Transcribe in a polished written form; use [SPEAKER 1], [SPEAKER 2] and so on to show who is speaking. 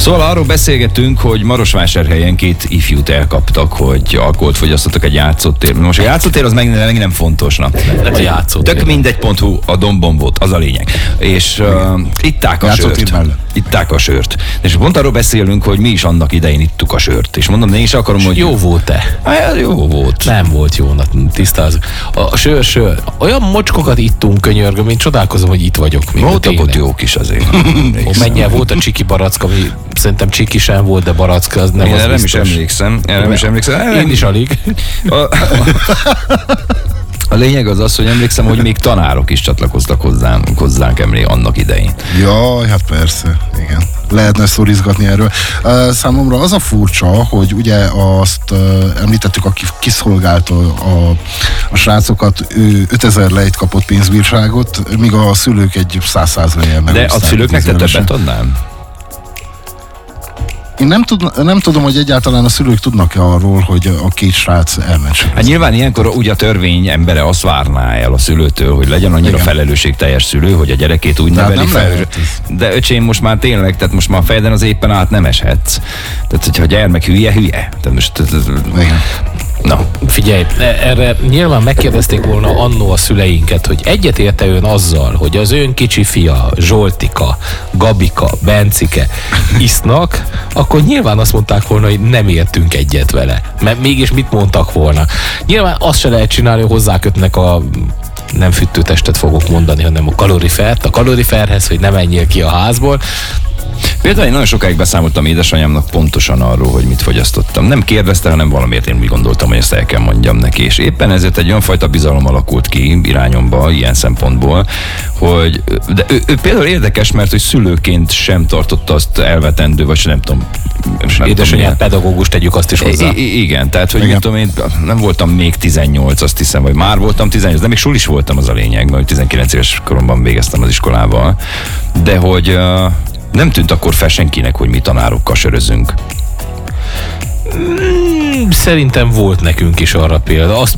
[SPEAKER 1] Szóval arról beszélgetünk, hogy Marosvásárhelyen 2 ifjút elkaptak, hogy alkoholt fogyasztottak egy játszótér. Most a játszótér az meg nem fontos.
[SPEAKER 2] Nem a játszótér.
[SPEAKER 1] Tök mindegy.hu a Dombon volt, az a lényeg. És itták a sört. Itták a sört. És pont arról beszélünk, hogy mi is annak idején ittuk a sört. És mondom, én is akarom, hogy...
[SPEAKER 2] Jó volt-e?
[SPEAKER 1] Hát, jó volt.
[SPEAKER 2] Nem volt jó, tisztázunk. A sör. Olyan mocskokat ittunk, könyörgöm, én csodálkozom, hogy itt vagyok.
[SPEAKER 1] Voltak ott jók is azért.
[SPEAKER 2] Mennyien volt a csiki barack, ami szerintem csiki sem volt, de barack az nem.
[SPEAKER 1] Én
[SPEAKER 2] az
[SPEAKER 1] erre nem
[SPEAKER 2] biztos.
[SPEAKER 1] is emlékszem.
[SPEAKER 2] Én is alig.
[SPEAKER 1] A lényeg az, hogy emlékszem, hogy még tanárok is csatlakoztak hozzánk annak idején.
[SPEAKER 3] Jaj, hát persze, igen. Lehetne szorizgatni erről. Számomra az a furcsa, hogy ugye azt említettük, aki kiszolgálta a srácokat, ő 5000 lejt kapott pénzbírságot, míg a szülők egy 100%-en meg.
[SPEAKER 1] De a szülőknek te többet adnám?
[SPEAKER 3] Én nem tudom, hogy egyáltalán a szülők tudnak-e arról, hogy a 2 srác elment.
[SPEAKER 1] Hát nyilván ilyenkor ugye a törvény embere azt várná el a szülőtől, hogy legyen annyira felelősségteljes szülő, hogy a gyerekét úgy neveli fel. De öcsém, most már tényleg, tehát most már a fejeden az éppen át nem eshetsz. Tehát, hogyha a gyermek hülye. Tehát most...
[SPEAKER 2] Na, figyelj, erre nyilván megkérdezték volna annó a szüleinket, hogy egyetérte ön azzal, hogy az ön kicsi fia, Zsoltika, Gabika, Bencike isznak, akkor nyilván azt mondták volna, hogy nem értünk egyet vele. Mert mégis mit mondtak volna? Nyilván azt se lehet csinálni, hogy hozzákötnek a nem fűtőtestet fogok mondani, hanem a kalorifert. A kaloriferhez, hogy ne menjél ki a házból.
[SPEAKER 1] Például én nagyon sokáig beszámoltam édesanyámnak pontosan arról, hogy mit fogyasztottam. Nem kérdezte, hanem valamiért én úgy gondoltam, hogy ezt el kell mondjam neki. És éppen ezért egy olyan fajta bizalom alakult ki irányomba, ilyen szempontból, hogy de ő például érdekes, mert hogy szülőként sem tartotta azt elvetendő, vagy nem tudom.
[SPEAKER 2] Édesanyját pedagógus, tegyük azt is hozzá.
[SPEAKER 1] Igen, tehát hogy tudom, én nem voltam még 18, azt hiszem, vagy már voltam 18, de még sulis voltam, az a lényeg, mert 19 éves koromban végeztem az iskolával. De hogy nem tűnt akkor fel senkinek, hogy mi tanárokkal sörözünk.
[SPEAKER 2] Szerintem volt nekünk is arra példa. Azt